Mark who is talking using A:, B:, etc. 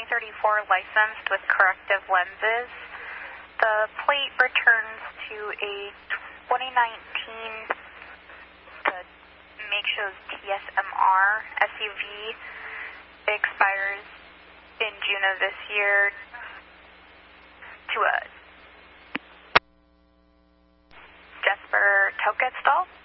A: 2034 licensed with corrective lenses. The plate returns to a 2019, the make shows TSMR SUV. It expires in June of this year to a Jesper Tokedstall.